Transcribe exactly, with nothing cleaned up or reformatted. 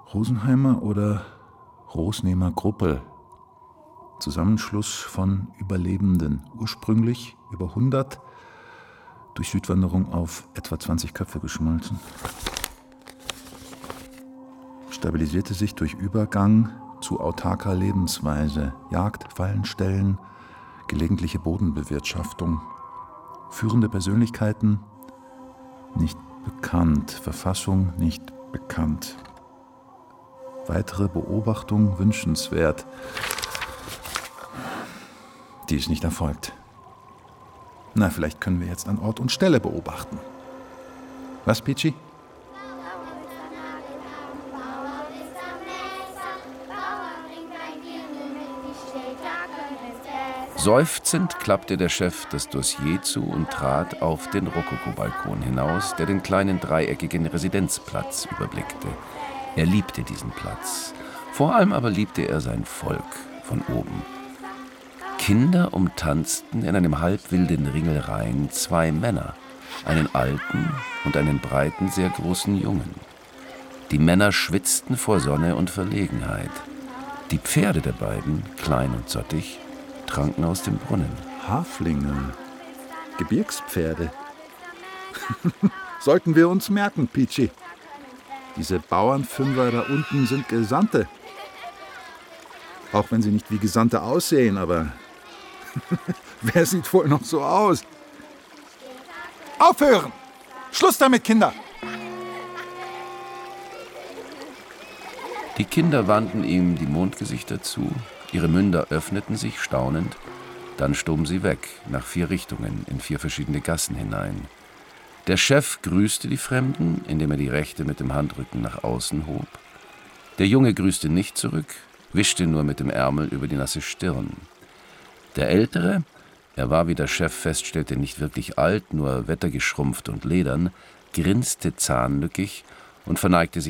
Rosenheimer oder Rosnehmer Gruppe. Zusammenschluss von Überlebenden. Ursprünglich über hundert, durch Südwanderung auf etwa zwanzig Köpfe geschmolzen. Stabilisierte sich durch Übergang zu autarker Lebensweise, Jagd, Fallenstellen, gelegentliche Bodenbewirtschaftung. Führende Persönlichkeiten nicht bekannt, Verfassung nicht bekannt. Weitere Beobachtung wünschenswert. Die ist nicht erfolgt. Na, vielleicht können wir jetzt an Ort und Stelle beobachten. Was, Peachy? Seufzend klappte der Chef das Dossier zu und trat auf den Rokokobalkon hinaus, der den kleinen dreieckigen Residenzplatz überblickte. Er liebte diesen Platz. Vor allem aber liebte er sein Volk von oben. Kinder umtanzten in einem halbwilden Ringelreihen zwei Männer, einen alten und einen breiten, sehr großen Jungen. Die Männer schwitzten vor Sonne und Verlegenheit. Die Pferde der beiden, klein und zottig, tranken aus dem Brunnen. Haflinge, Gebirgspferde. Sollten wir uns merken, Peachy. Diese Bauernfünfer da unten sind Gesandte. Auch wenn sie nicht wie Gesandte aussehen, aber wer sieht wohl noch so aus? Aufhören! Schluss damit, Kinder! Die Kinder wandten ihm die Mondgesichter zu, ihre Münder öffneten sich staunend, dann stoben sie weg, nach vier Richtungen, in vier verschiedene Gassen hinein. Der Chef grüßte die Fremden, indem er die rechte mit dem Handrücken nach außen hob. Der Junge grüßte nicht zurück, wischte nur mit dem Ärmel über die nasse Stirn. Der Ältere, er war, wie der Chef feststellte, nicht wirklich alt, nur wettergeschrumpft und ledern, grinste zahnlückig und verneigte sich